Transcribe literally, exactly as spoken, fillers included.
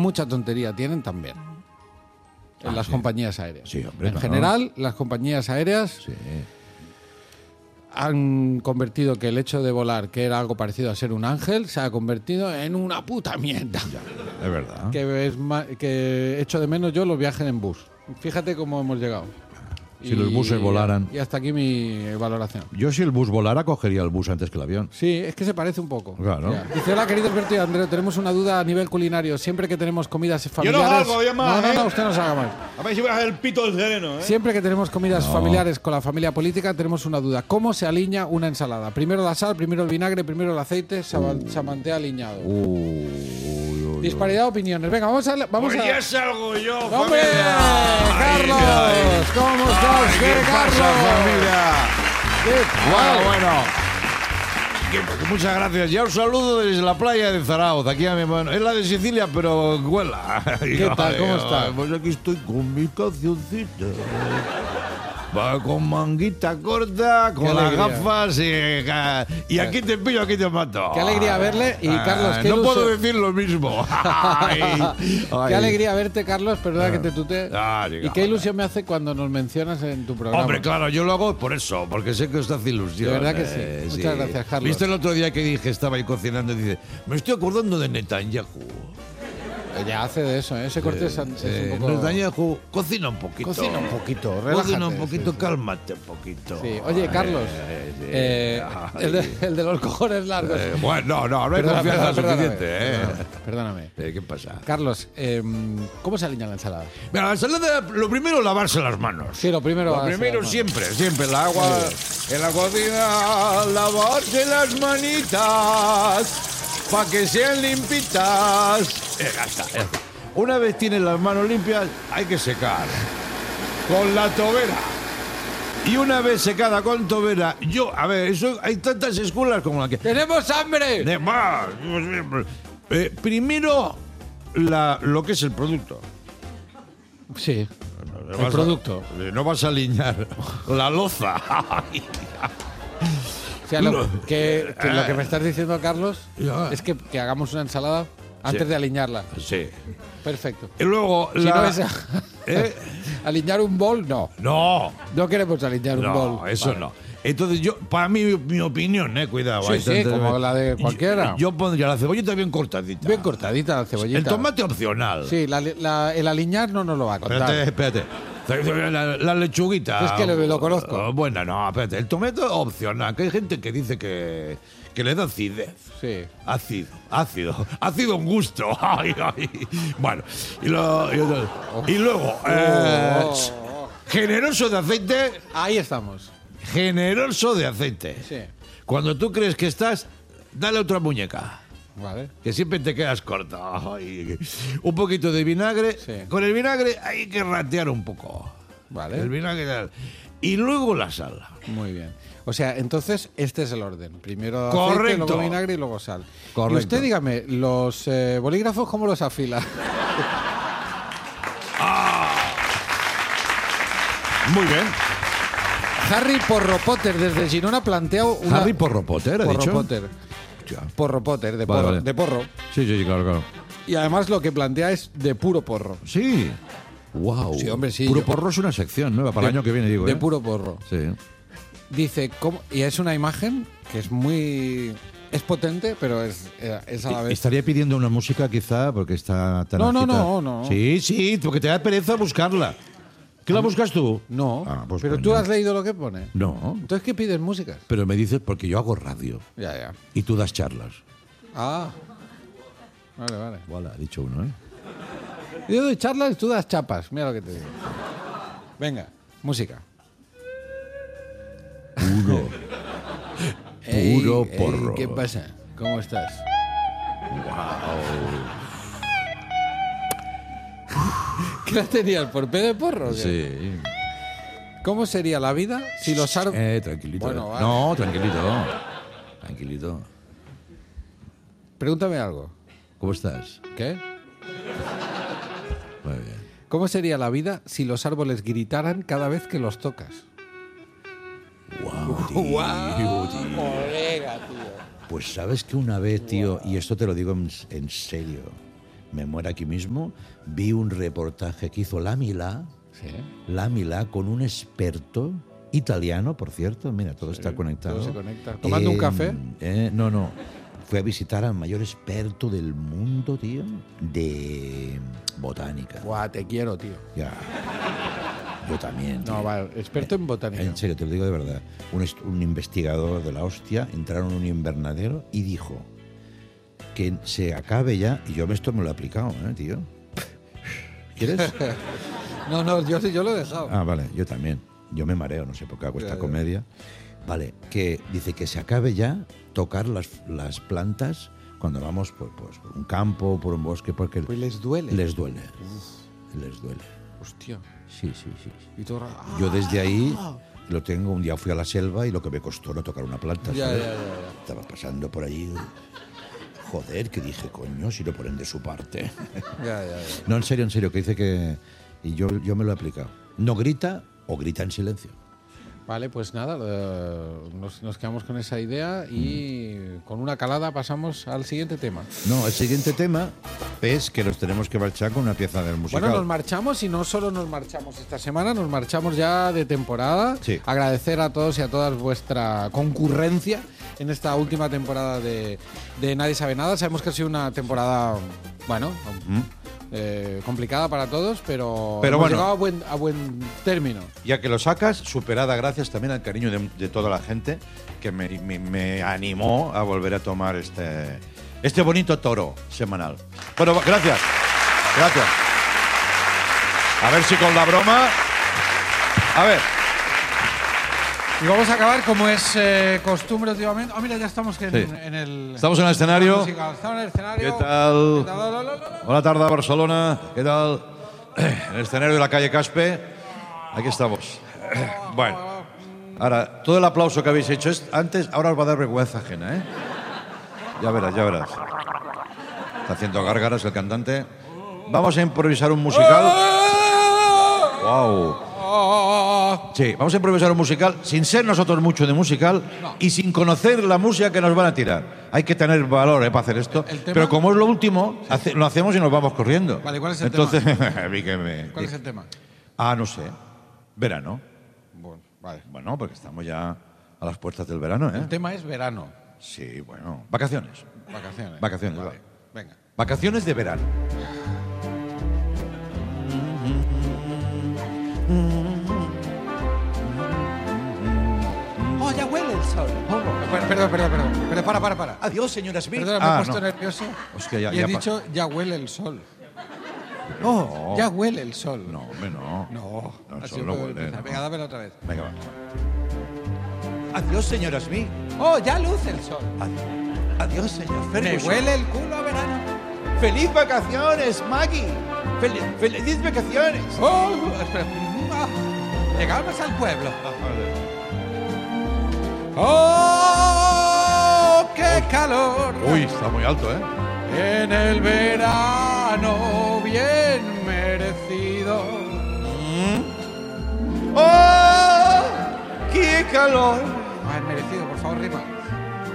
mucha tontería tienen también. En Ah, las sí. compañías aéreas. Sí, hombre, en claro. general, las compañías aéreas Sí. han convertido que el hecho de volar, que era algo parecido a ser un ángel, se ha convertido en una puta mierda. Es verdad. Que, es ma- que echo de menos yo los viajes en bus. Fíjate cómo hemos llegado. Si los buses volaran. Y hasta aquí mi valoración. Yo si el bus volara, cogería el bus antes que el avión. Sí, es que se parece un poco. Claro. Ya. Dice, hola, querido Alberto y Andreu, tenemos una duda a nivel culinario. Siempre que tenemos comidas Yo no familiares... salgo, ya más, no, no, no, ¿eh? usted no salga más. A ver si voy a hacer el pito del sereno, ¿eh? Siempre que tenemos comidas No. familiares con la familia política, tenemos una duda. ¿Cómo se alinea una ensalada? Primero la sal, primero el vinagre, primero el aceite, se, Uh. se mantea alineado. Uy, uy, uy. Disparidad de opiniones. Venga, vamos a... Vamos Pues a... ya salgo yo, ¡Hombre! familia. ¡Carlos! Ay, ay. ¿Cómo estás? Ay, ¿Qué, ¿Qué Carlos? pasa, familia? ¿Qué Bueno, tal? bueno. Que- muchas gracias. Ya os saludo desde la playa de Zarauz. Aquí a mi mano. Es la de Sicilia, pero huela. ¿Qué tal? ¿Cómo estás? Pues aquí estoy con mi cancioncita. Va con manguita corta, con Qué las alegría. gafas y, eh, y aquí te pillo, aquí te mato. Qué alegría verle. Y, Ah, Carlos, qué no ilusión. puedo decir lo mismo. Ay, Qué ay. alegría verte, Carlos, perdona que te tutee. Ah, y diga, qué ilusión me hace cuando nos mencionas en tu programa. Hombre, claro, yo lo hago por eso, porque sé que os hace ilusión. De verdad que sí. eh, Muchas gracias, Carlos. ¿Viste el otro día que dije, estaba ahí cocinando y dice, me estoy acordando de Netanyahu? Ya hace de eso, ¿eh? Ese corte es, es Eh, un poco... Netanyahu, cocina un poquito. Cocina un poquito, Cocina relájate, un poquito, sí, sí. cálmate un poquito. Sí. Oye, Carlos, Eh, sí. eh, Ay. el, de, el de los cojones largos. Eh, bueno, no, no, no hay Perdona, confianza perdona, suficiente, ¿eh? perdóname, Perdóname. Eh, ¿Qué pasa? Carlos, eh, ¿cómo se alinea la ensalada? Mira, la ensalada, lo primero, lavarse las manos. Sí, lo primero... Lo va a ser primero las manos. siempre, siempre el agua en la cocina, lavarse las manitas para que sean limpitas. Eh, ya está, ya está. Una vez tienes las manos limpias, hay que secar con la tobera. Y una vez secada con tobera, yo, a ver, eso hay tantas escuelas como la que. ¡Tenemos hambre! De más, como siempre. Eh, primero, la, lo que es el producto. Sí, No el vas a- producto. no vas a alinear la loza. O sea, lo que, que lo que me estás diciendo, Carlos, Ya. es que, que hagamos una ensalada antes Sí. de alinearla. Sí. Perfecto. Y luego, Si la... no es ¿Eh? alinear un bol, no. No, No queremos alinear un no, bol. eso Vale. no. Entonces yo, para mí, mi opinión, eh, cuidado. Sí, hay sí, tantas- como la de cualquiera. Yo, yo pondría la cebollita bien cortadita. Bien cortadita la cebollita. El tomate opcional. Sí, la, la- el alinear no nos lo va a contar. Espérate, espérate. La, la lechuguita. Es que lo- lo conozco. Oh, bueno, no, espérate. El tomate opcional, que hay gente que dice que, que le da acidez. Sí. Ácido, ácido, ácido un gusto. Ay, ay. Bueno, y, lo- y lo- y luego, eh, Oh. generoso de aceite, Ahí estamos. generoso de aceite. Sí. Cuando tú crees que estás, dale otra muñeca. Vale. Que siempre te quedas corto. Ay, un poquito de vinagre. Sí. Con el vinagre hay que ratear un poco. Vale. El vinagre tal. Y luego la sal. Muy bien. O sea, entonces este es el orden. Primero aceite, Correcto. luego vinagre y luego sal. Correcto. Y usted dígame, ¿los eh, bolígrafos cómo los afila? Muy bien. Harry Porro Potter desde Girona ha planteado una... Harry Porro Potter, ¿ha Porro dicho? Potter. Porro Potter, de, Vale, porro, vale. de porro. Sí, sí, sí, claro, claro. Y además lo que plantea es de puro porro. Sí. Wow. Sí, hombre, sí, Puro yo- porro es una sección nueva para el De- año que viene, digo. De ¿eh? puro porro. Sí. Dice, ¿cómo? Y es una imagen que es muy... Es potente, pero es, es a la vez... Estaría pidiendo una música quizá porque está tan No, no, agitada. no, no. Sí, sí, porque te da pereza buscarla. ¿Qué la buscas tú? No, Ah, pues pero coño. tú has leído lo que pone. No. Entonces, ¿qué pides músicas? Pero me dices porque yo hago radio Ya, ya. y tú das charlas. Ah. Vale, vale. Voilà, ha dicho uno, ¿eh? Yo doy charlas y tú das chapas. Mira lo que te digo. Venga, música. Puro. Ey, Puro ey, porro. ¿Qué pasa? ¿Cómo estás? ¿Qué la tenías? ¿Por P de porro? o qué? Sí. ¿Cómo sería la vida si los árboles... Eh, tranquilito. Bueno, vale. No, tranquilito. Tranquilito. Pregúntame algo. ¿Cómo estás? ¿Qué? Muy bien. ¿Cómo sería la vida si los árboles gritaran cada vez que los tocas? Wow, tío, tío. Colega, tío. Pues sabes que una vez, tío, y esto te lo digo en, en serio, me muero aquí mismo, vi un reportaje que hizo La Milá, Sí. La Milá con un experto italiano, por cierto, mira, todo está conectado. todo se conecta. ¿Tomando un café? eh, no, no. Fue a visitar al mayor experto del mundo, tío, de botánica. Buah, te quiero, tío. Ya. Yo también. Tío. No, vale, experto en botánica. En serio, te lo digo de verdad. Un, est- un investigador de la hostia entraron en un invernadero y dijo que se acabe ya. Y yo esto me lo he aplicado, ¿eh, tío? ¿Quieres? No, no, yo, yo lo he dejado. Ah, vale, yo también. Yo me mareo, no sé por qué hago Ya, esta ya. comedia. Vale, que dice que se acabe ya tocar las, las plantas cuando vamos por, pues, por un campo, por un bosque, porque Pues les duele. les duele. Les duele. Hostia. Sí, sí, sí. sí. Y todo... ¡Ah! Yo desde ahí lo tengo. Un día fui a la selva y lo que me costó no tocar una planta. Ya, ¿sabes? ya, ya, ya. Estaba pasando por allí. Joder, que dije, coño, si lo ponen de su parte. Ya, ya, ya. No, en serio, en serio, que dice que... Y yo, yo me lo he aplicado. No grita o grita en silencio. Vale, pues nada, eh, nos, nos quedamos con esa idea y con una calada pasamos al siguiente tema. No, el siguiente tema es que nos tenemos que marchar con una pieza del musical. Bueno, nos marchamos y no solo nos marchamos esta semana, nos marchamos ya de temporada. Sí. Agradecer a todos y a todas vuestra concurrencia en esta última temporada de, de Nadie Sabe Nada. Sabemos que ha sido una temporada, bueno, eh, complicada para todos, pero, Pero hemos bueno. llegado a buen, a buen término. Ya que lo sacas, superada gracias también al cariño de, de toda la gente que me, me- me animó a volver a tomar este, este bonito toro semanal. Bueno, gracias. Gracias. A ver si con la broma... A ver. Y vamos a acabar como es eh, costumbre últimamente. Ah, mira, ya estamos en, Sí. en el... Estamos en el escenario. musical. Estamos en el escenario. ¿Qué tal? ¿Qué tal? La, la, la, la. Buena tarde, Barcelona. ¿Qué tal? En el escenario de la calle Caspe. Aquí estamos. Bueno. Ahora, todo el aplauso que habéis hecho es antes, ahora os va a dar vergüenza ajena, ¿eh? Ya verás, ya verás. Está haciendo gárgaras el cantante. Vamos a improvisar un musical. ¡Wow! Sí, vamos a improvisar un musical sin ser nosotros mucho de musical y sin conocer la música que nos van a tirar. Hay que tener valor, ¿eh? Para hacer esto. ¿El tema? Pero como es lo último, hace- lo hacemos y nos vamos corriendo. Vale, ¿cuál es el Entonces, vi que me- ¿Cuál es el tema? Ah, no sé. Verano. Bueno, vale. Bueno, porque estamos ya a las puertas del verano, ¿eh? El tema es verano. Sí, bueno. Vacaciones. Vacaciones. Vacaciones, Vale. va. Venga. Vacaciones de verano. ¡Oh, ya huele el sol! Perdón, perdón, perdón, perdón. Pero para, para, para. Adiós, señora Smith. Perdona, me Ah, he puesto no. nervioso. Hostia, ya- y he ya pa- dicho, ya huele el sol. ¡Oh, ya huele el sol! No, hombre, no. No, No, el ha sol sido no todo huele, empezar. no. Venga, dámelo otra vez. Venga, va. Adiós, señora Smith. ¡Oh, ya luce el sol! Ad- Adiós, señor ¡Me Ferguson. huele el culo a verano! ¡Feliz vacaciones, Maggie! Fel- ¡Feliz vacaciones! ¡Oh! Espera. Ah, llegamos al pueblo. ¡Oh, qué calor! Uy, está muy alto, ¿eh? En el verano bien merecido. ¡Oh, qué calor!